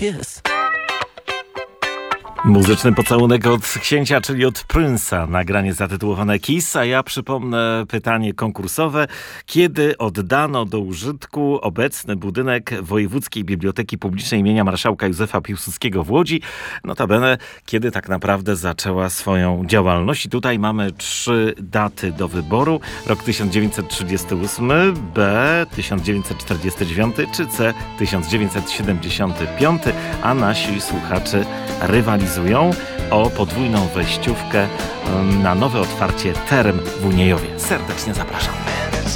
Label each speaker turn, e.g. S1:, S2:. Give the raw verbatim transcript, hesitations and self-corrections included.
S1: kiss.
S2: Muzyczny pocałunek od księcia, czyli od Prince'a. Nagranie zatytułowane Kiss, a ja przypomnę pytanie konkursowe. Kiedy oddano do użytku obecny budynek Wojewódzkiej Biblioteki Publicznej imienia Marszałka Józefa Piłsudskiego w Łodzi? Notabene, kiedy tak naprawdę zaczęła swoją działalność. I tutaj mamy trzy daty do wyboru. Rok tysiąc dziewięćset trzydziesty ósmy, B tysiąc dziewięćset czterdziesty dziewiąty czy C tysiąc dziewięćset siedemdziesiąty piąty, a nasi słuchacze rywalizują o podwójną wejściówkę na nowe otwarcie Term w Uniejowie. Serdecznie zapraszam.